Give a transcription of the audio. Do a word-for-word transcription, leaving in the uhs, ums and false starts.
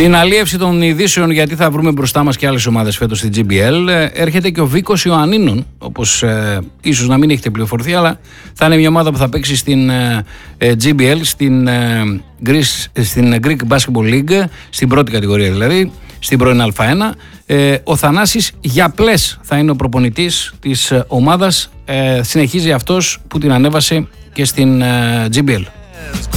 Στην αλίευση των ειδήσεων, γιατί θα βρούμε μπροστά μας και άλλες ομάδες φέτος στην τζι μπι ελ, έρχεται και ο Βίκος Ιωαννίνων, όπως ε, ίσως να μην έχετε πληροφορηθεί, αλλά θα είναι μια ομάδα που θα παίξει στην ε, τζι μπι ελ, στην, ε, Greece, στην Greek Basketball League, στην πρώτη κατηγορία δηλαδή, στην πρώην Α1. Ε, ο Θανάσης Γιαπλές θα είναι ο προπονητής της ομάδας, ε, συνεχίζει αυτός που την ανέβασε και στην ε, τζι μπι ελ.